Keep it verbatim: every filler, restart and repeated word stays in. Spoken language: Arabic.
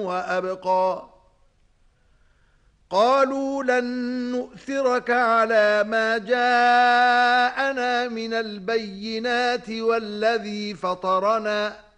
وأبقى قالوا لن نؤثرك على ما جاءنا من البينات والذي فطرنا